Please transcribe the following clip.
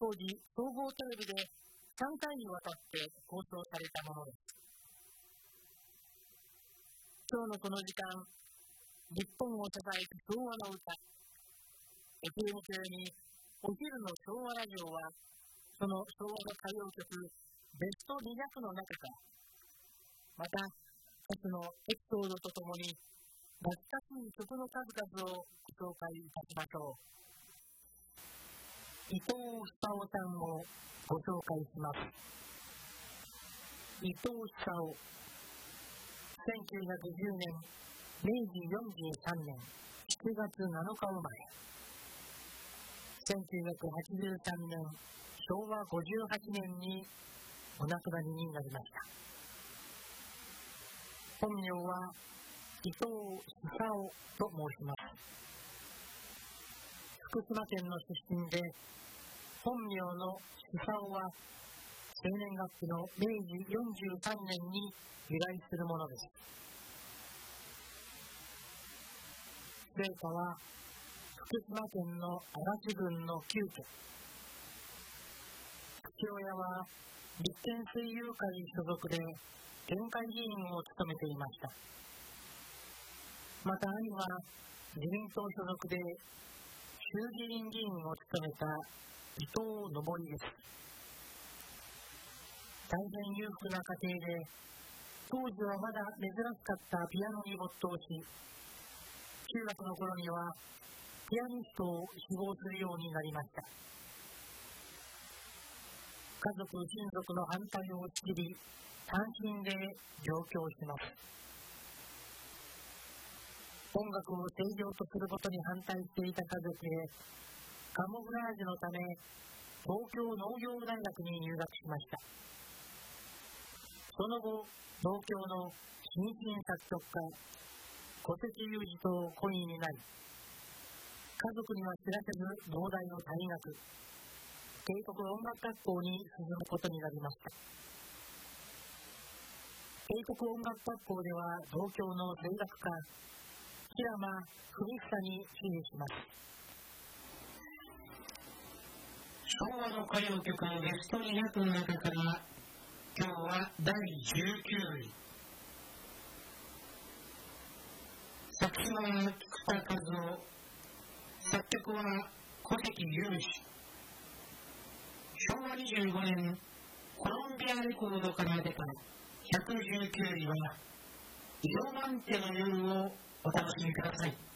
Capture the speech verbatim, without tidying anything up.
当時総合テレビでさんかいにわたって放送されたものです。今日のこの時間、日本を支えた昭和の歌、エフエム 系にお昼の昭和ラジオは、その昭和の歌謡曲ベストにひゃくの中から、また歌手のエピソードとともに懐かしい曲の数々をご紹介いたしましょう。伊藤久夫さんをご紹介します。伊藤久夫、せんきゅうひゃくじゅうねん、めいじよんじゅうさんねんしちがつなのか生まれ、せんきゅうひゃくはちじゅうさんねん、しょうわごじゅうはちねんにお亡くなりになりました。本名は伊藤久夫と申します。福島県の出身で、本名の久夫は生年月日のめいじよんじゅうさんねんに由来するものです。生家は福島県の嵐郡の旧家。父親は立憲水友会所属で県会議員を務めていました。また兄は自民党所属で衆議院議員を務めた伊藤昇です。大変裕福な家庭で、当時はまだ珍しかったピアノに没頭し、中学の頃にはピアニストを志望するようになりました。家族親族の反対を打ち切り、単身で上京します。音楽を正常とすることに反対していた家族へ、カモフラージュのため東京農業大学に入学しました。その後、東京の新進作曲家小関裕二と恋になり、家族には知らせず農大を退学、帝国音楽学校に進むことになりました。帝国音楽学校では同郷の声楽家平間文久に師事します。昭和の歌謡曲ベストにひゃくの中から今日はだいじゅうきゅうい。作詞は菊田一夫、作曲は小関裕二。しょうわにじゅうごねん、コロンビアレコードから出たひゃくじゅうきゅういは、色満点の夜をお楽しみください。